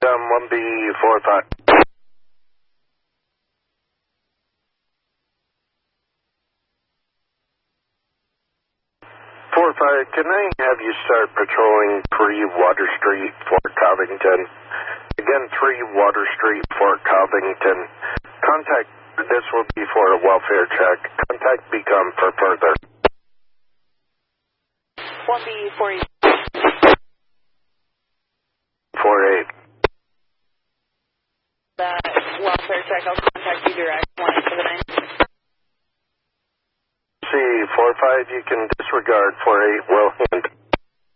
1B45. 45, can I have you start patrolling 3 Water Street, Fort Covington? Again, 3 Water Street, Fort Covington. Contact, this will be for a welfare check. Contact Beacom for further. 1B48. 48. That welfare check, I'll contact you direct. 179. C45, you can disregard 48 Wilhelm.